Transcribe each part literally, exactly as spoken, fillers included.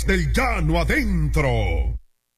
Del llano adentro.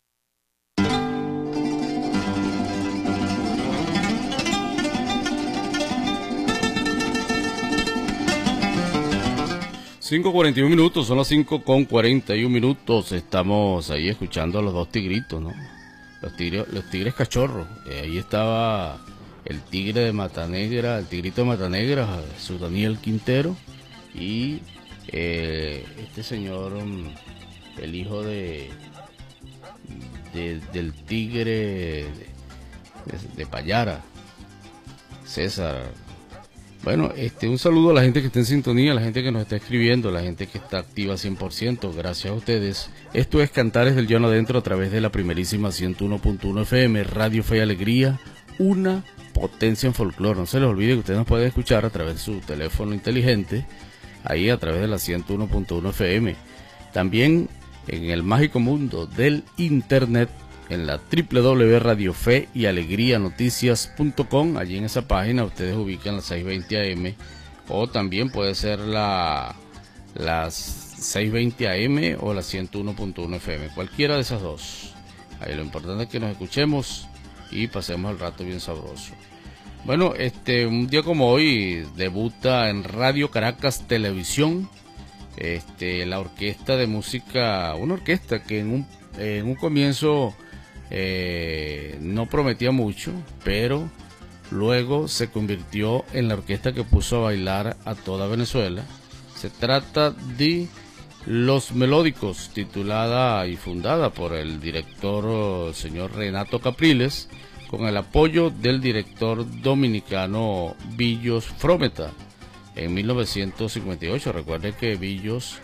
cinco cuarenta y un minutos, son las cinco con cuarenta y un minutos. Estamos ahí escuchando a los dos tigritos, ¿no? Los tigres, los tigres cachorros. Eh, ahí estaba el tigre de Matanegra, el tigrito de Matanegra, su Daniel Quintero, y eh, este señor, el hijo de, de del tigre de, de, de Payara, César. Bueno, este, un saludo a la gente que está en sintonía, a la gente que nos está escribiendo, a la gente que está activa cien por ciento, gracias a ustedes. Esto es Cantares del Llano Adentro a través de la primerísima ciento uno punto uno F M, Radio Fe y Alegría, una potencia en folclore. No se les olvide que ustedes nos pueden escuchar a través de su teléfono inteligente, ahí a través de la ciento uno punto uno F M. También en el mágico mundo del internet, en la doble u doble u doble u punto radio fe y alegría noticias punto com. Allí en esa página ustedes ubican la seiscientos veinte A M, o también puede ser la las seiscientos veinte A M o la ciento uno punto uno F M, cualquiera de esas dos. Ahí lo importante es que nos escuchemos y pasemos el rato bien sabroso. Bueno, este un día como hoy debuta en Radio Caracas Televisión este la orquesta de música, una orquesta que en un en un comienzo Eh, no prometía mucho, pero luego se convirtió en la orquesta que puso a bailar a toda Venezuela. Se trata de Los Melódicos, titulada y fundada por el director señor Renato Capriles, con el apoyo del director dominicano Billos Frometa en mil novecientos cincuenta y ocho. Recuerde que Billos